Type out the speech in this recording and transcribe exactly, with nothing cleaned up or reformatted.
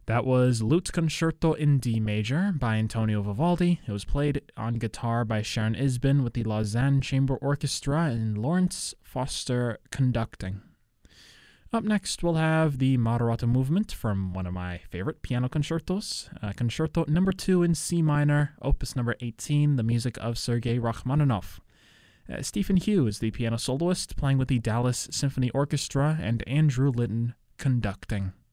That was Lute Concerto in D major by Antonio Vivaldi. It was played on guitar by Sharon Isbin with the Lausanne Chamber Orchestra and Lawrence Foster conducting. Up next, we'll have the Moderato movement from one of my favorite piano concertos, uh, Concerto number two in C minor, opus number eighteen, the music of Sergei Rachmaninoff. Uh, Stephen Hughes, the piano soloist, playing with the Dallas Symphony Orchestra, and Andrew Litton conducting.